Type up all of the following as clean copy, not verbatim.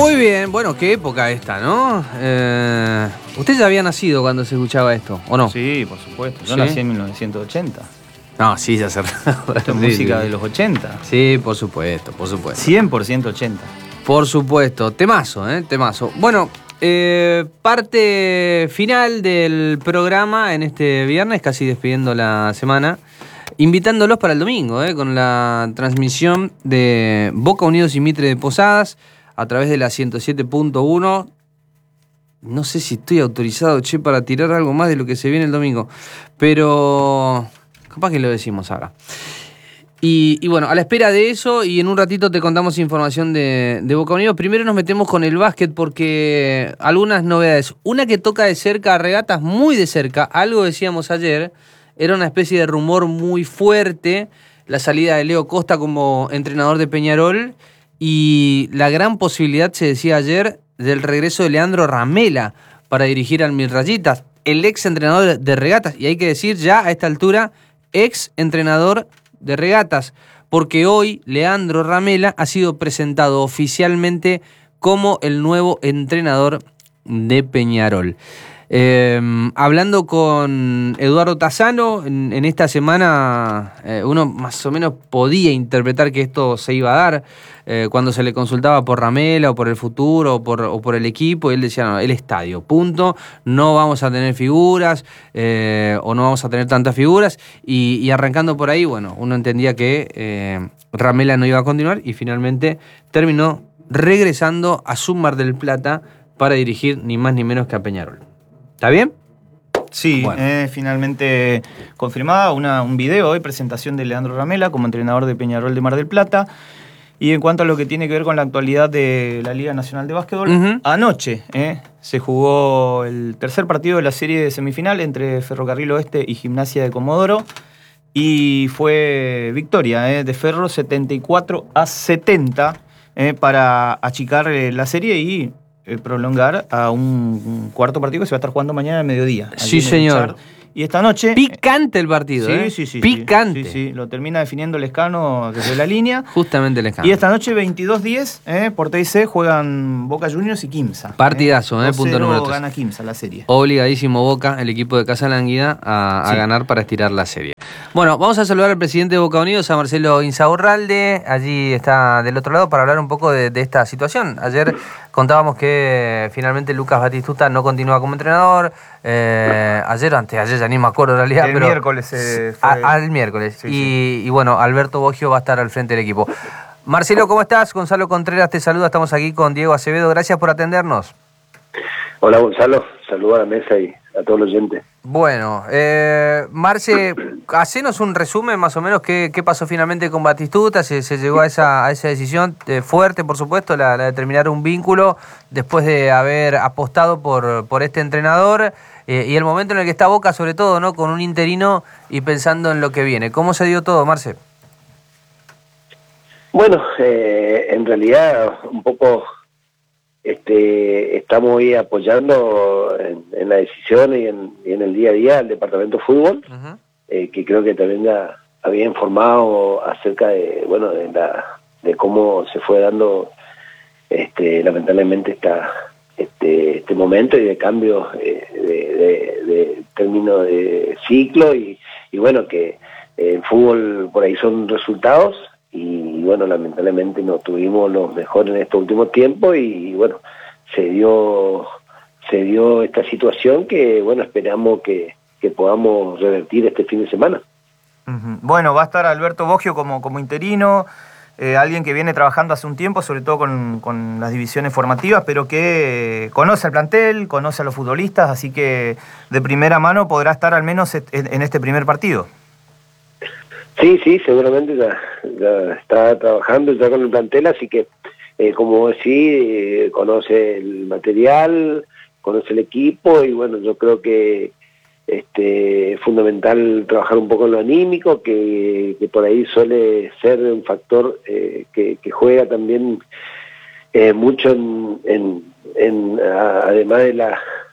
Muy bien, bueno, qué época esta, ¿no? ¿Usted ya había nacido cuando se escuchaba esto, o no? Sí, por supuesto. Yo ¿Sí? nací en 1980. No, sí, ya se... Esto es música de los 80. Sí, por supuesto, por supuesto. 100% 80. Por supuesto, temazo, temazo. Bueno, parte final del programa en este viernes, casi despidiendo la semana, invitándolos para el domingo, con la transmisión de Boca Unidos y Mitre de Posadas a través de la 107.1. No sé si estoy autorizado, para tirar algo más de lo que se viene el domingo, pero capaz que lo decimos ahora. Y bueno, a la espera de eso, y en un ratito te contamos información de Boca Unidos. Primero nos metemos con el básquet porque algunas novedades. Una que toca de cerca a Regatas, muy de cerca, algo decíamos ayer, era una especie de rumor muy fuerte, la salida de Leo Costa como entrenador de Peñarol, y la gran posibilidad, se decía ayer, del regreso de Leandro Ramela para dirigir al Mirrayitas, el ex entrenador de Regatas, y hay que decir ya a esta altura, ex entrenador de Regatas, porque hoy Leandro Ramela ha sido presentado oficialmente como el nuevo entrenador de Peñarol. Hablando con Eduardo Tassano, en esta semana uno más o menos podía interpretar que esto se iba a dar cuando se le consultaba por Ramela o por el futuro o por el equipo, y él decía, no, el estadio, punto, no vamos a tener figuras o no vamos a tener tantas figuras, y arrancando por ahí, bueno, uno entendía que Ramela no iba a continuar y finalmente terminó regresando a su Mar del Plata para dirigir ni más ni menos que a Peñarol. ¿Está bien? Sí, bueno. Finalmente confirmada un video hoy, presentación de Leandro Ramela como entrenador de Peñarol de Mar del Plata. Y en cuanto a lo que tiene que ver con la actualidad de la Liga Nacional de Básquetbol, anoche se jugó el tercer partido de la serie de semifinal entre Ferrocarril Oeste y Gimnasia de Comodoro. Y fue victoria de Ferro 74-70 para achicar la serie y prolongar a un cuarto partido que se va a estar jugando mañana al mediodía. Sí, señor. Y esta noche... Picante el partido, Sí. Picante. Sí, lo termina definiendo Lescano desde la línea. Justamente Lescano. Y esta noche, 22-10, por TIC juegan Boca Juniors y Quimsa. Partidazo, punto número 3. Gana Quimsa la serie. Obligadísimo Boca, el equipo de Casa Lánguida, a ganar para estirar la serie. Bueno, vamos a saludar al presidente de Boca Unidos, a Marcelo Insaurralde. Allí está del otro lado para hablar un poco de esta situación. Ayer contábamos que finalmente Lucas Batistuta no continúa como entrenador. Ayer o anteayer, ya ni me acuerdo en realidad. El pero miércoles fue... Al miércoles. Sí. Y bueno, Alberto Boggio va a estar al frente del equipo. Marcelo, ¿cómo estás? Gonzalo Contreras te saluda. Estamos aquí con Diego Acevedo. Gracias por atendernos. Hola Gonzalo, saludos a la mesa y a todos los oyentes. Bueno, Marce, hacenos un resumen más o menos qué pasó finalmente con Batistuta. Se llegó a esa decisión fuerte, por supuesto, la de terminar un vínculo después de haber apostado por este entrenador y el momento en el que está Boca, sobre todo, ¿no? Con un interino y pensando en lo que viene. ¿Cómo se dio todo, Marce? Bueno, en realidad un poco estamos ahí apoyando en la decisión y en el día a día al Departamento de Fútbol, que creo que también ya había informado acerca de cómo se fue dando lamentablemente este momento y de cambio de término de ciclo y bueno, que el fútbol por ahí son resultados. Y bueno, lamentablemente no tuvimos los mejores en estos últimos tiempos y bueno, se dio esta situación que bueno, esperamos que podamos revertir este fin de semana. Bueno, va a estar Alberto Boggio como interino, alguien que viene trabajando hace un tiempo, sobre todo con las divisiones formativas, pero que conoce al plantel, conoce a los futbolistas, así que de primera mano podrá estar al menos en este primer partido. Sí, seguramente ya está trabajando ya con el plantel, así que, como decís, conoce el material, conoce el equipo, y bueno, yo creo que es fundamental trabajar un poco en lo anímico, que por ahí suele ser un factor que juega también mucho además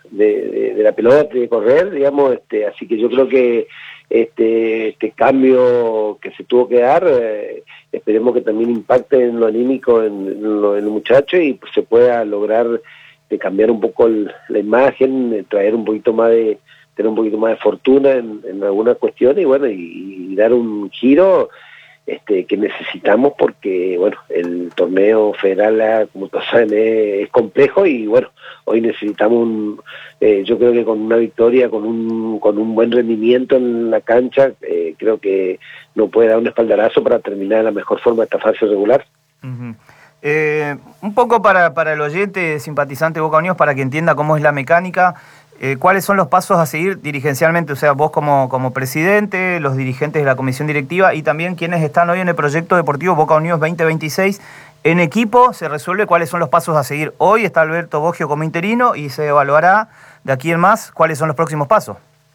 de la pelota y de correr, digamos, así que yo creo que este cambio que se tuvo que dar, esperemos que también impacte en lo anímico en el muchacho y pues, se pueda lograr cambiar un poco la imagen, traer un poquito más de tener un poquito más de fortuna en algunas cuestiones y bueno, y dar un giro que necesitamos porque, bueno, el torneo federal, como todos saben, es complejo y, bueno, hoy necesitamos, yo creo que con una victoria, con un buen rendimiento en la cancha, creo que nos puede dar un espaldarazo para terminar de la mejor forma esta fase regular. Uh-huh. Un poco para el oyente simpatizante de Boca Unidos, para que entienda cómo es la mecánica, ¿cuáles son los pasos a seguir dirigencialmente? O sea, vos como presidente, los dirigentes de la comisión directiva y también quienes están hoy en el proyecto deportivo Boca Unidos 2026. En equipo se resuelve cuáles son los pasos a seguir. Hoy está Alberto Boggio como interino y se evaluará de aquí en más cuáles son los próximos pasos.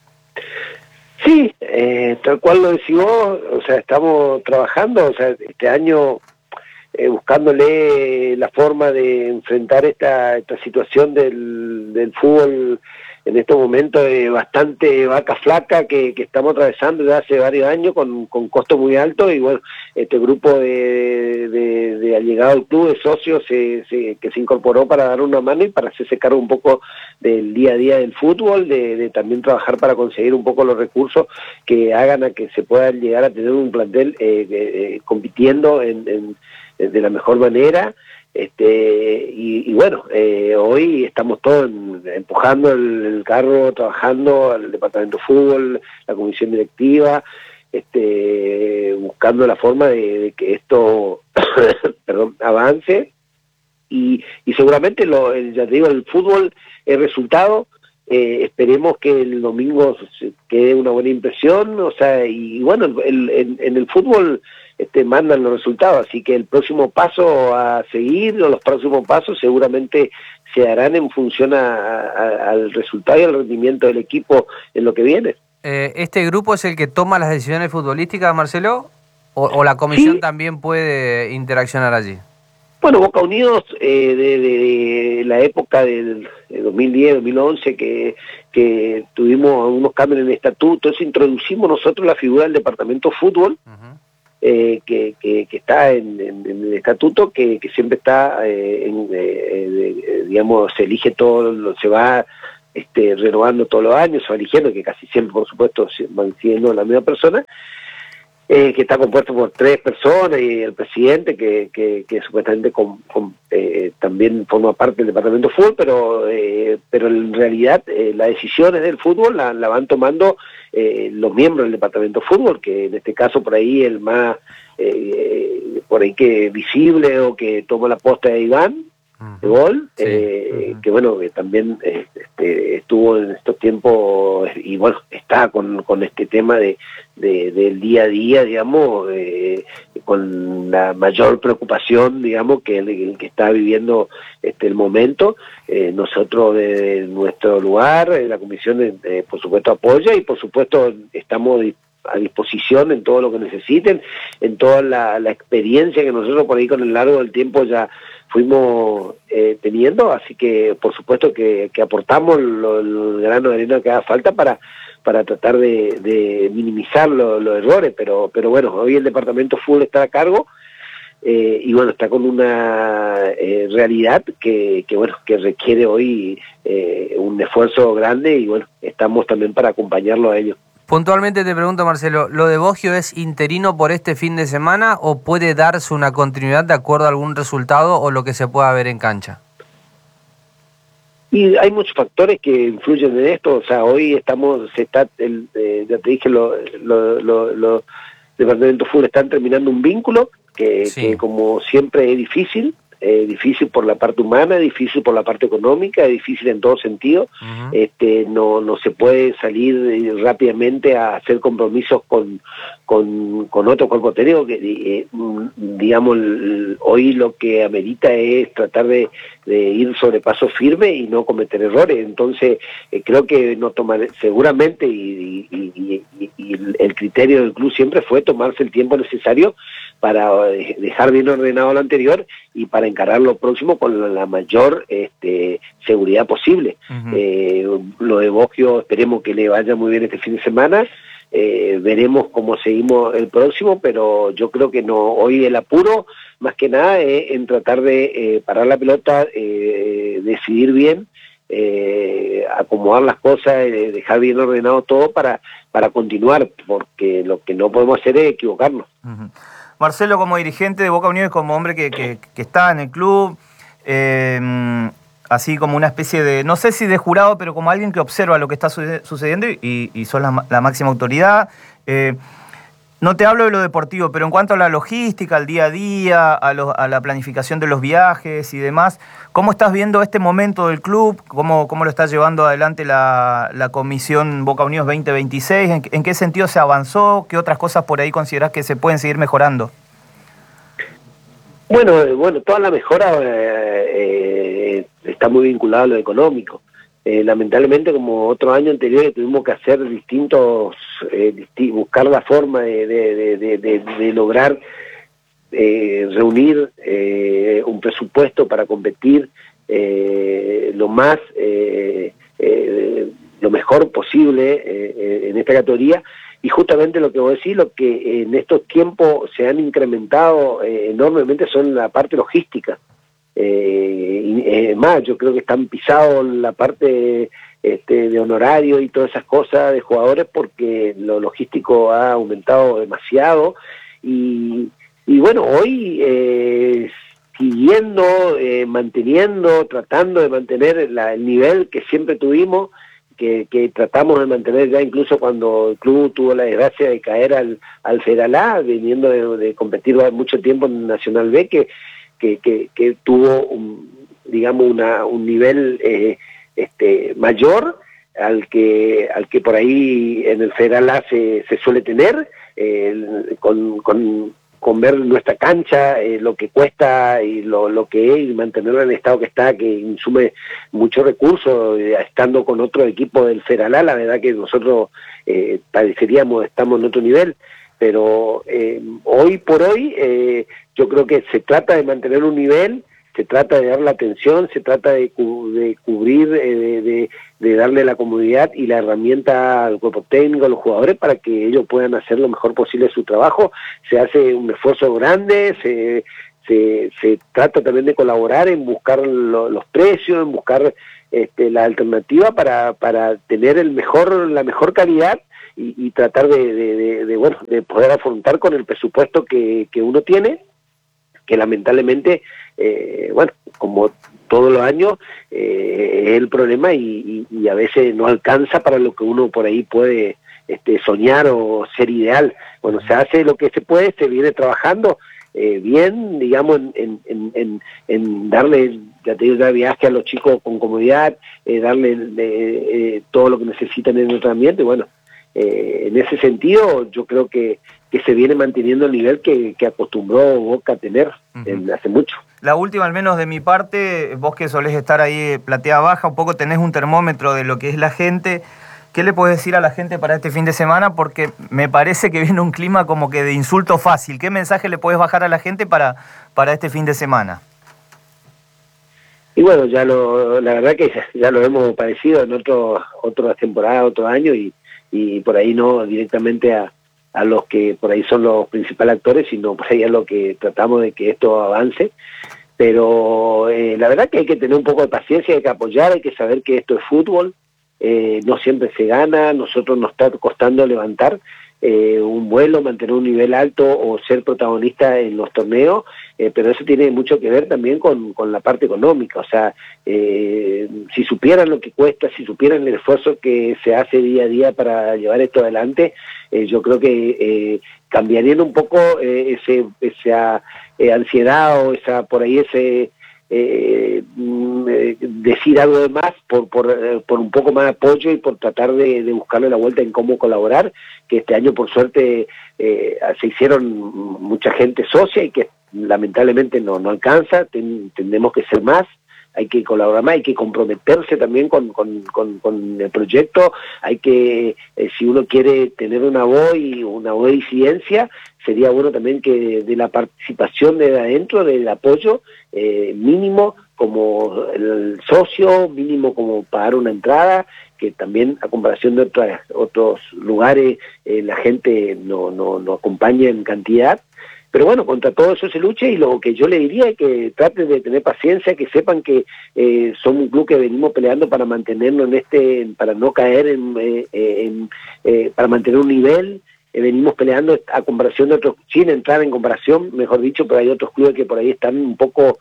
Sí, tal cual lo decís vos, o sea, estamos trabajando, o sea, este año buscándole la forma de enfrentar esta situación del fútbol en estos momentos de bastante vaca flaca que estamos atravesando desde hace varios años con costos muy altos y bueno, este grupo de allegados al club, de socios que se incorporó para dar una mano y para hacerse cargo un poco del día a día del fútbol, de también trabajar para conseguir un poco los recursos que hagan a que se pueda llegar a tener un plantel compitiendo de la mejor manera. Y bueno, hoy estamos todos empujando el carro, trabajando al departamento de fútbol, la comisión directiva, buscando la forma de que esto avance y seguramente ya te digo, el fútbol es resultado. Esperemos que el domingo quede una buena impresión, o sea, y bueno, en el fútbol mandan los resultados, así que el próximo paso a seguir, o los próximos pasos seguramente se darán en función al resultado y al rendimiento del equipo en lo que viene. ¿Este grupo es el que toma las decisiones futbolísticas, Marcelo? ¿O la comisión sí, también puede interaccionar allí? Bueno, Boca Unidos, de la época del 2010, 2011, que tuvimos unos cambios en el estatuto, entonces introducimos nosotros la figura del departamento de fútbol, uh-huh. Que está en el estatuto, que siempre está, digamos, se elige todo, se va renovando todos los años, se va eligiendo, que casi siempre, por supuesto, van siendo la misma persona, que está compuesto por 3 personas y el presidente que supuestamente también forma parte del departamento de fútbol, pero en realidad las decisiones del fútbol la van tomando los miembros del departamento de fútbol, que en este caso por ahí el más por ahí que visible o que toma la posta de Iván de gol, sí. Que bueno, que también estuvo en estos tiempos y bueno, está con este tema del día a día, digamos, con la mayor preocupación, digamos, que el que está viviendo el momento. Nosotros de nuestro lugar, la comisión por supuesto apoya y por supuesto estamos a disposición en todo lo que necesiten, en toda la experiencia que nosotros por ahí con el largo del tiempo ya fuimos teniendo, así que por supuesto que aportamos el grano de arena que haga falta para tratar de minimizar los errores, pero bueno, hoy el departamento fútbol está a cargo y bueno, está con una realidad que bueno, que requiere hoy un esfuerzo grande y bueno, estamos también para acompañarlo a ellos. Puntualmente te pregunto, Marcelo, ¿lo de Boggio es interino por este fin de semana o puede darse una continuidad de acuerdo a algún resultado o lo que se pueda ver en cancha? Y hay muchos factores que influyen en esto, o sea, hoy ya te dije, los departamentos de fútbol están terminando un vínculo que como siempre es difícil por la parte humana, difícil por la parte económica, difícil en todo sentido. Uh-huh. No se puede salir rápidamente a hacer compromisos con otro cuerpo técnico que digamos hoy lo que amerita es tratar de ir sobre paso firme y no cometer errores. Entonces creo que no tomar seguramente y el criterio del club siempre fue tomarse el tiempo necesario dejar bien ordenado lo anterior y para encarar lo próximo con la mayor seguridad posible. Lo de Boggio esperemos que le vaya muy bien este fin de semana. Veremos cómo seguimos el próximo, pero yo creo que no, hoy el apuro más que nada es en tratar de parar la pelota, decidir bien, acomodar las cosas, dejar bien ordenado todo para continuar, porque lo que no podemos hacer es equivocarnos. Marcelo, como dirigente de Boca Unidos, como hombre que está en el club, así como una especie de, no sé si de jurado, pero como alguien que observa lo que está sucediendo y sos la máxima autoridad. No te hablo de lo deportivo, pero en cuanto a la logística, al día a día, a la planificación de los viajes y demás, ¿cómo estás viendo este momento del club? ¿Cómo lo está llevando adelante la Comisión Boca Unidos 2026? ¿En qué sentido se avanzó? ¿Qué otras cosas por ahí considerás que se pueden seguir mejorando? Bueno, toda la mejora está muy vinculada a lo económico. Lamentablemente, como otros años anteriores, tuvimos que hacer buscar la forma de lograr reunir un presupuesto para competir lo mejor posible en esta categoría. Y justamente lo que vos decís, lo que en estos tiempos se han incrementado enormemente son la parte logística. Más, yo creo que están pisados la parte de honorario y todas esas cosas de jugadores porque lo logístico ha aumentado demasiado y bueno, hoy siguiendo, manteniendo, tratando de mantener el nivel que siempre tuvimos, que tratamos de mantener ya incluso cuando el club tuvo la desgracia de caer al Federal A, viniendo de competir mucho tiempo en Nacional B, que tuvo un nivel mayor al que por ahí en el Federal A se suele tener, con ver nuestra cancha, lo que cuesta y lo que es, y mantenerla en el estado que está, que insume muchos recursos, estando con otro equipo del Federal A, la verdad que nosotros pareceríamos estamos en otro nivel, pero hoy por hoy yo creo que se trata de mantener un nivel, se trata de dar la atención, se trata de cubrir, de darle la comodidad y la herramienta al cuerpo técnico, a los jugadores, para que ellos puedan hacer lo mejor posible su trabajo. Se hace un esfuerzo grande, se trata también de colaborar en buscar los precios, en buscar la alternativa para tener la mejor calidad y tratar de poder afrontar con el presupuesto que uno tiene, que lamentablemente, como todos los años, es el problema y a veces no alcanza para lo que uno por ahí puede soñar o ser ideal. Bueno, se hace lo que se puede, se viene trabajando bien, digamos, en darle, ya te digo, dar viaje a los chicos con comodidad, darle todo lo que necesitan en el entrenamiento, y bueno, en ese sentido yo creo que se viene manteniendo el nivel que acostumbró Boca a tener hace mucho. La última, al menos de mi parte, vos que solés estar ahí platea baja, un poco tenés un termómetro de lo que es la gente. ¿Qué le podés decir a la gente para este fin de semana? Porque me parece que viene un clima como que de insulto fácil. ¿Qué mensaje le podés bajar a la gente para este fin de semana? Y bueno, la verdad que ya lo hemos padecido en otras temporadas, otros años, y por ahí no directamente a los que por ahí son los principales actores, sino por ahí a lo que tratamos de que esto avance. Pero la verdad que hay que tener un poco de paciencia, hay que apoyar, hay que saber que esto es fútbol, no siempre se gana, nosotros nos está costando levantar un vuelo, mantener un nivel alto o ser protagonista en los torneos, pero eso tiene mucho que ver también con la parte económica. O sea, si supieran lo que cuesta, si supieran el esfuerzo que se hace día a día para llevar esto adelante, yo creo que cambiarían un poco esa ansiedad o decir algo de más por un poco más de apoyo y por tratar de buscarle la vuelta en cómo colaborar, que este año por suerte se hicieron mucha gente socia y que lamentablemente no alcanza, tendremos que ser más, hay que colaborar más, hay que comprometerse también con el proyecto, hay que, si uno quiere tener una voz y una voz de disidencia, sería bueno también que de la participación de adentro, del apoyo mínimo como el socio, mínimo como pagar una entrada, que también a comparación de otros lugares la gente no acompaña en cantidad. Pero bueno, contra todo eso se lucha, y lo que yo le diría es que traten de tener paciencia, que sepan que somos un club que venimos peleando para mantenernos para no caer para mantener un nivel. Venimos peleando a comparación de otros, sin entrar en comparación, mejor dicho, pero hay otros clubes que por ahí están un poco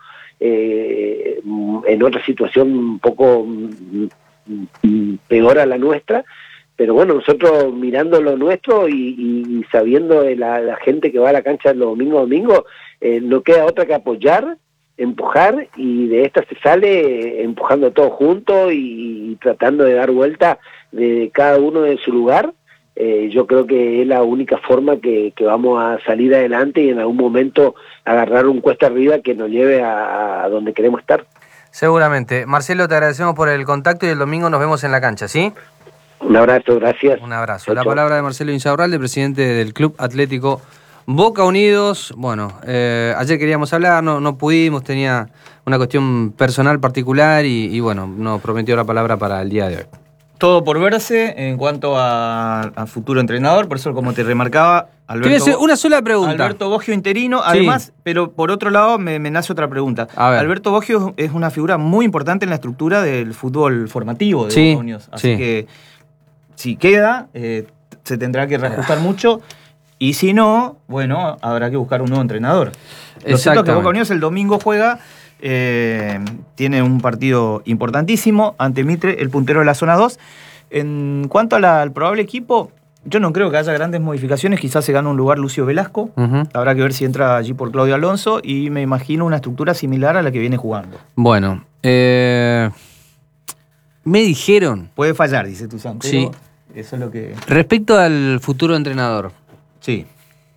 en otra situación un poco peor a la nuestra. Pero bueno, nosotros mirando lo nuestro y sabiendo de la gente que va a la cancha los domingos, no queda otra que apoyar, empujar, y de esta se sale empujando todos juntos y tratando de dar vuelta de cada uno de su lugar. Yo creo que es la única forma que vamos a salir adelante y en algún momento agarrar un cuesta arriba que nos lleve a donde queremos estar. Seguramente. Marcelo, te agradecemos por el contacto y el domingo nos vemos en la cancha, ¿sí? Un abrazo, gracias. Un abrazo. La palabra de Marcelo Insaurralde, presidente del Club Atlético Boca Unidos. Bueno, ayer queríamos hablar, no pudimos, tenía una cuestión personal particular y bueno, nos prometió la palabra para el día de hoy. Todo por verse en cuanto a futuro entrenador, por eso, como te remarcaba, una sola pregunta. Alberto Boggio interino, además, sí. Pero por otro lado me nace otra pregunta. Alberto Boggio es una figura muy importante en la estructura del fútbol formativo de Boca Unidos, así que si queda, se tendrá que reajustar mucho, y si no, bueno, habrá que buscar un nuevo entrenador. Lo cierto es que Boca Unidos el domingo juega, tiene un partido importantísimo ante Mitre, el puntero de la zona 2. En cuanto al probable equipo, yo no creo que haya grandes modificaciones. Quizás se gane un lugar Lucio Velasco. Habrá que ver si entra allí por Claudio Alonso, y me imagino una estructura similar a la que viene jugando. Bueno, me dijeron... Puede fallar, dice Tuzán, pero sí. Eso es lo que... Respecto al futuro entrenador. Sí.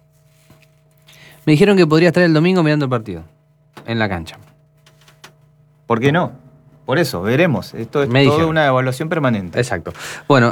Me dijeron que podría estar el domingo mirando el partido en la cancha. ¿Por qué no? Por eso, veremos. Esto es toda una evaluación permanente. Exacto. Bueno,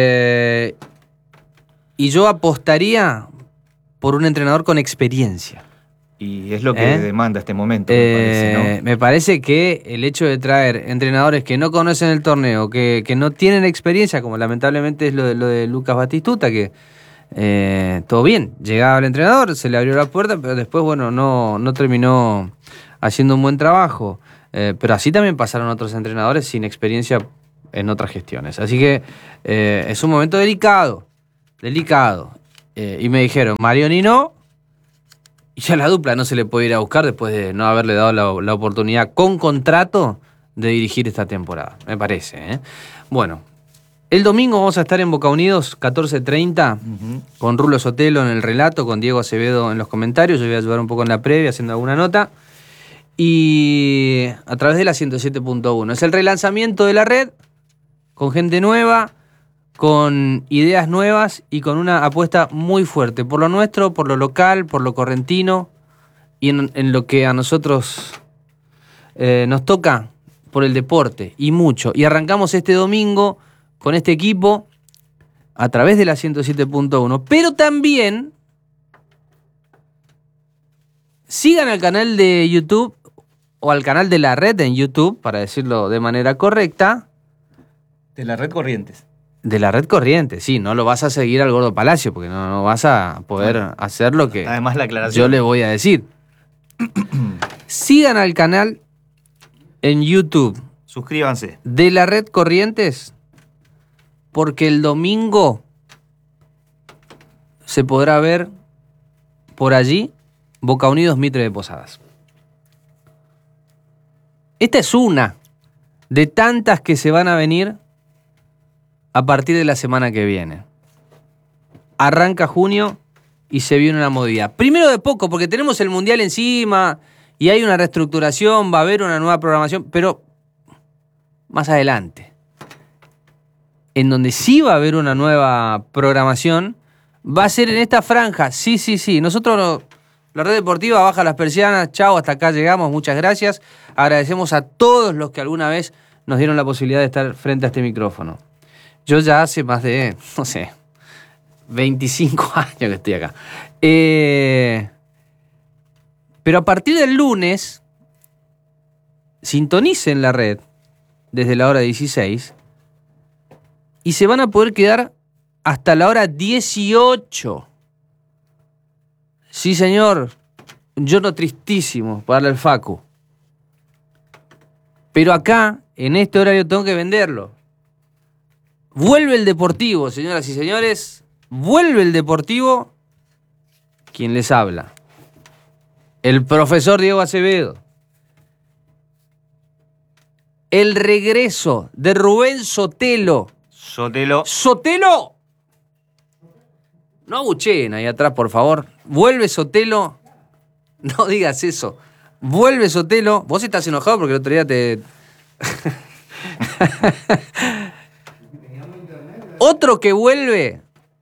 y yo apostaría por un entrenador con experiencia. Y es lo que demanda este momento, me parece, ¿no? Me parece que el hecho de traer entrenadores que no conocen el torneo, que no tienen experiencia, como lamentablemente es lo de Lucas Batistuta, que todo bien, llegaba el entrenador, se le abrió la puerta, pero después, bueno, no terminó haciendo un buen trabajo. Pero así también pasaron otros entrenadores sin experiencia en otras gestiones. Así que es un momento delicado. Y me dijeron, Marioni no, y ya la dupla no se le puede ir a buscar después de no haberle dado la oportunidad con contrato de dirigir esta temporada, me parece. Bueno, el domingo vamos a estar en Boca Unidos, 14:30, con Rulo Sotelo en el relato, con Diego Acevedo en los comentarios. Yo voy a ayudar un poco en la previa, haciendo alguna nota. Y a través de la 107.1. Es el relanzamiento de la red, con gente nueva, con ideas nuevas y con una apuesta muy fuerte por lo nuestro, por lo local, por lo correntino y en lo que a nosotros nos toca, por el deporte y mucho. Y arrancamos este domingo con este equipo a través de la 107.1. Pero también sigan al canal de YouTube o al canal de la red en YouTube, para decirlo de manera correcta. De la red Corrientes. De la red Corrientes, sí, no lo vas a seguir al Gordo Palacio, porque no vas a poder hacer lo que además la aclaración. Yo le voy a decir. Sigan al canal en YouTube. Suscríbanse. De la red Corrientes, porque el domingo se podrá ver por allí Boca Unidos Mitre de Posadas. Esta es una de tantas que se van a venir a partir de la semana que viene. Arranca junio y se viene una movida. Primero de poco, porque tenemos el Mundial encima y hay una reestructuración, va a haber una nueva programación, pero más adelante. En donde sí va a haber una nueva programación, va a ser en esta franja. Sí. Nosotros La Red Deportiva baja las persianas. Chau, hasta acá llegamos. Muchas gracias. Agradecemos a todos los que alguna vez nos dieron la posibilidad de estar frente a este micrófono. Yo ya hace más de, 25 años que estoy acá. Pero a partir del lunes, sintonicen la red desde la hora 16 y se van a poder quedar hasta la hora 18. Sí, señor. Un giorno tristísimo para el Facu. Pero acá, en este horario, tengo que venderlo. Vuelve el Deportivo, señoras y señores. Vuelve el Deportivo. ¿Quién les habla? El profesor Diego Acevedo. El regreso de Rubén Sotelo. ¡Sotelo! No abucheen ahí atrás, por favor. Vuelve Sotelo. No digas eso. Vuelve Sotelo. Vos estás enojado porque el otro día te... Otro que vuelve.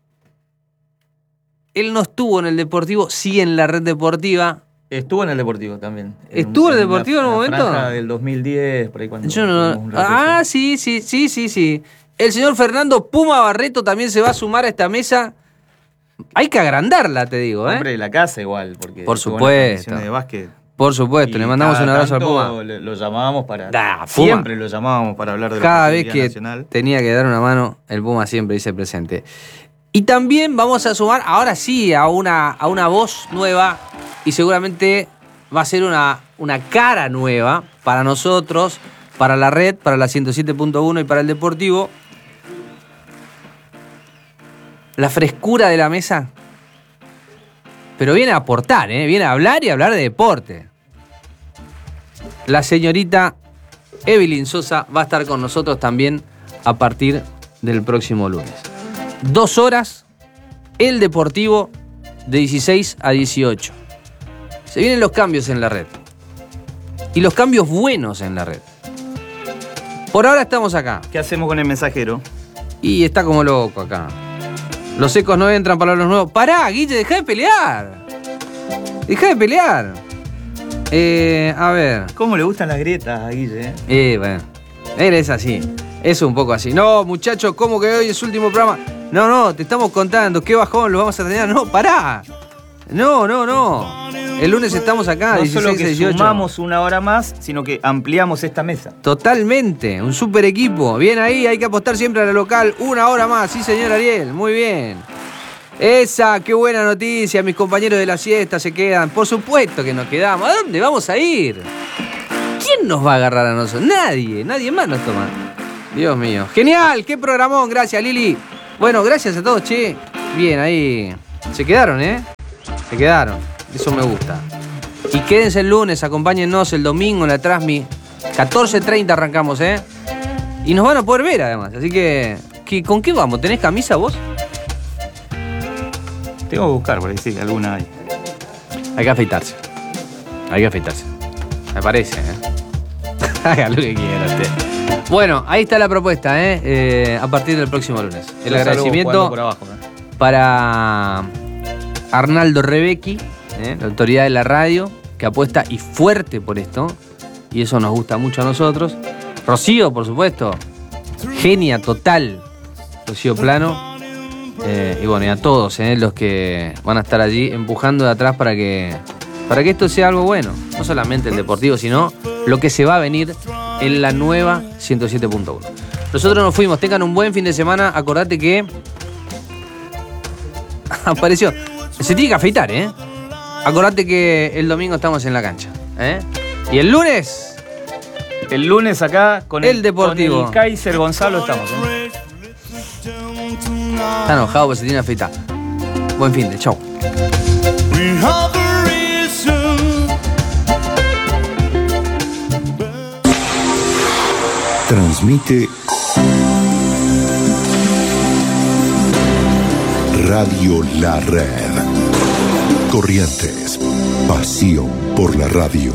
Él no estuvo en el Deportivo, sí en la Red Deportiva. Estuvo en el Deportivo también. ¿Estuvo en el Deportivo en un momento? Franja del 2010, por ahí cuando... Yo no... Sí. El señor Fernando Puma Barreto también se va a sumar a esta mesa. Hay que agrandarla, te digo, ¿eh? Hombre de la casa igual, porque... Por supuesto. De básquet. Por supuesto, le mandamos un abrazo al Puma. Lo llamábamos para... Siempre lo llamábamos para hablar de cada la vez que nacional. Tenía que dar una mano, el Puma siempre dice presente. Y también vamos a sumar, ahora sí, a una voz nueva, y seguramente va a ser una cara nueva para nosotros, para la red, para la 107.1 y para el Deportivo. La frescura de la mesa. Pero viene a aportar, viene a hablar y hablar de deporte. La señorita Evelyn Sosa va a estar con nosotros también a partir del próximo lunes. 2 horas, el Deportivo de 16 a 18. Se vienen los cambios en la red. Y los cambios buenos en la red. Por ahora estamos acá. ¿Qué hacemos con el mensajero? Y está como loco acá. Los ecos no entran, palabras nuevas. Pará, Guille, dejá de pelear. Dejá de pelear. A ver. ¿Cómo le gustan las grietas a Guille? Bueno. Él es así. Es un poco así. No, muchachos, ¿cómo que hoy es su último programa? No, te estamos contando. ¿Qué bajón lo vamos a tener? No, pará. No. El lunes estamos acá, no 16 solo que 18. Sumamos una hora más, sino que ampliamos esta mesa. Totalmente, un super equipo. Bien ahí, hay que apostar siempre a la local. 1 hora más, sí señor Ariel, muy bien. Qué buena noticia, mis compañeros de la siesta se quedan. Por supuesto que nos quedamos. ¿A dónde vamos a ir? ¿Quién nos va a agarrar a nosotros? Nadie más nos toma. Dios mío. Genial, qué programón, gracias Lili. Bueno, gracias a todos, che. Bien, ahí. Se quedaron, Se quedaron. Eso me gusta. Y quédense el lunes, acompáñennos el domingo en la Transmi. 14:30 arrancamos, Y nos van a poder ver además. Así que ¿con qué vamos? ¿Tenés camisa vos? Tengo que buscar, por ahí sí, alguna hay. Hay que afeitarse. Me parece, Haga lo que quiera usted. Bueno, ahí está la propuesta, a partir del próximo lunes. El agradecimiento por abajo, para Arnaldo Rebecki, la autoridad de la radio, que apuesta y fuerte por esto. Y eso nos gusta mucho a nosotros. Rocío, por supuesto. Genia total. Rocío Plano. Y bueno, y a todos, los que van a estar allí empujando de atrás para que esto sea algo bueno. No solamente el Deportivo, sino lo que se va a venir en la nueva 107.1. Nosotros nos fuimos. Tengan un buen fin de semana. Acordate que apareció. Se tiene que afeitar, Acordate que el domingo estamos en la cancha, Y el lunes... El lunes acá con el Deportivo. Con el Kaiser Gonzalo estamos, Está enojado porque se tiene que afeitar. Buen fin de, chau. Transmite Radio La Red. Corrientes, pasión por la radio.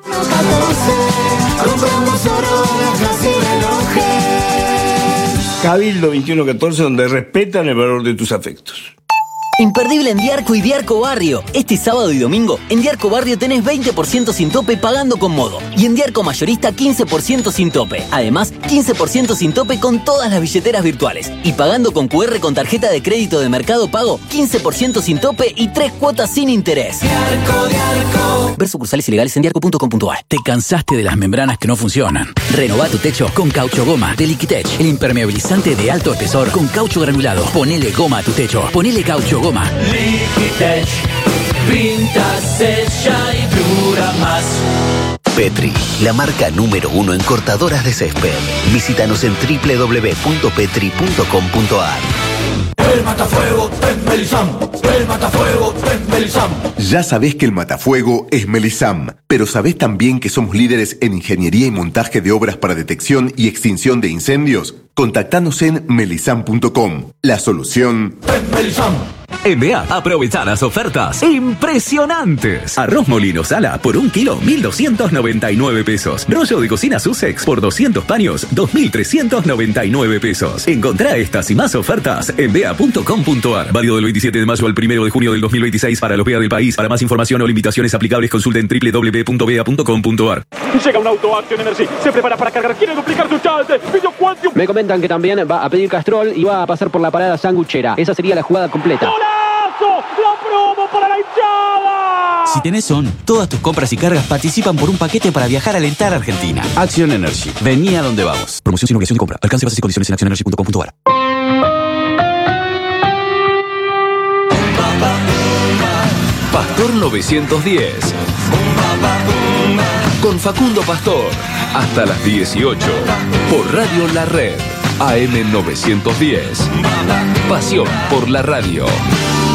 Compramos oro, relojes. Cabildo 2114, donde respetan el valor de tus afectos. Imperdible en Diarco y Diarco Barrio. Este sábado y domingo, en Diarco Barrio tenés 20% sin tope pagando con Modo. Y en Diarco Mayorista 15% sin tope. Además, 15% sin tope con todas las billeteras virtuales. Y pagando con QR con tarjeta de crédito de Mercado Pago, 15% sin tope y 3 cuotas sin interés. Diarco. Ver sucursales ilegales en diarco.com.ar. ¿Te cansaste de las membranas que no funcionan? Renová tu techo con Caucho Goma de Liquitech. El impermeabilizante de alto espesor con caucho granulado. Ponele goma a tu techo. Ponele Caucho Goma. Liquitech, pinta, sella y dura más. Petri, la marca número 1 en cortadoras de césped. Visítanos en www.petri.com.ar. El matafuego es Melisam. El matafuego es Melisam. Ya sabés que el matafuego es Melisam, pero ¿sabés también que somos líderes en ingeniería y montaje de obras para detección y extinción de incendios? Contactanos en melisam.com. La solución es Melisam. En BEA, aprovecha las ofertas impresionantes. Arroz molino sala por 1 kilo, 1.299 pesos. Rollo de cocina Sussex por 200 paños, 2.399 pesos. Encontrá estas y más ofertas en BEA.com.ar. Válido del 27 de mayo al 1 de junio del 2026 para los BEA del país. Para más información o limitaciones aplicables, consulta en www.bea.com.ar. Llega un auto Action Energy, se prepara para cargar, quiere duplicar su chance. Me comentan que también va a pedir Castrol y va a pasar por la parada sanguchera. Esa sería la jugada completa. ¡La promo para la hinchada! Si tenés ON, todas tus compras y cargas participan por un paquete para viajar a alentar a Argentina. Action Energy. Vení a donde vamos. Promoción sin obligación de compra. Alcance, bases y condiciones en actionenergy.com.ar. Pastor 910. Con Facundo Pastor. Hasta las 18. Por Radio La Red. AM 910. Pasión por la radio.